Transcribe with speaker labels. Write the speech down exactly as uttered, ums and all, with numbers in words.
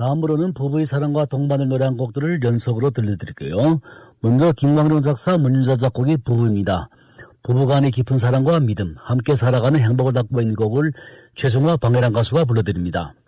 Speaker 1: 다음으로는 부부의 사랑과 동반을 노래한 곡들을 연속으로 들려드릴게요. 먼저 김광룡 작사, 문윤자 작곡의 부부입니다. 부부간의 깊은 사랑과 믿음, 함께 살아가는 행복을 담고 있는 곡을 최승화, 방해란 가수가 불러드립니다.